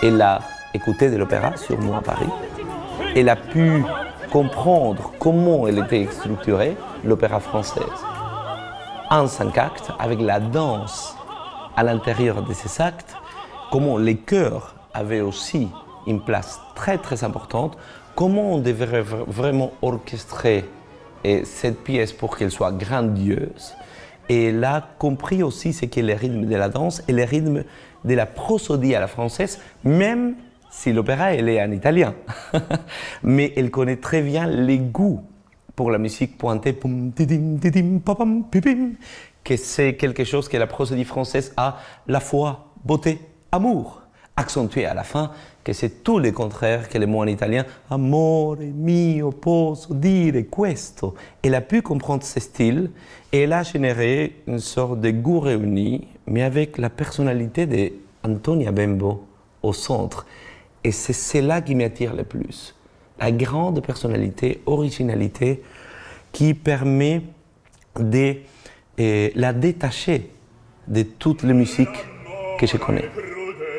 Elle a écouté de l'opéra sur moi à Paris. Elle a pu comprendre comment elle était structurée, l'opéra française, en 5 actes, avec la danse à l'intérieur de ces actes, comment les chœurs avaient aussi une place très très importante, comment on devrait vraiment orchestrer cette pièce pour qu'elle soit grandiose. Et elle a compris aussi ce qu'est le rythme de la danse et le rythme de la prosodie à la française, même si l'opéra elle est en italien. Mais elle connaît très bien les goûts pour la musique pointée, que c'est quelque chose que la prosodie française a la foi, beauté, amour, accentué à la fin, que c'est tout le contraire que le mot en italien, amore mio posso dire questo. Elle a pu comprendre ce style et elle a généré une sorte de goût réuni, mais avec la personnalité d'Antonia Bembo au centre. Et c'est cela qui m'attire le plus. La grande personnalité, originalité, qui permet de la détacher de toutes les musiques que je connais.